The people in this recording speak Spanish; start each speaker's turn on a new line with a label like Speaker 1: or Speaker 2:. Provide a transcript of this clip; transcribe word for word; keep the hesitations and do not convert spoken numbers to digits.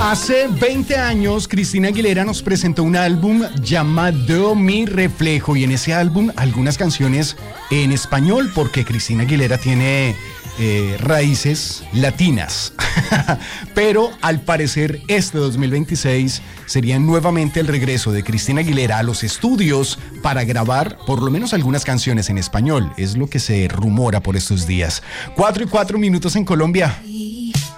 Speaker 1: Hace veinte años, Cristina Aguilera nos presentó un álbum llamado Mi Reflejo, y en ese álbum algunas canciones en español, porque Cristina Aguilera tiene eh, raíces latinas. Pero al parecer este dos mil veintiséis sería nuevamente el regreso de Cristina Aguilera a los estudios para grabar por lo menos algunas canciones en español. Es lo que se rumora por estos días. Cuatro y cuatro minutos en Colombia.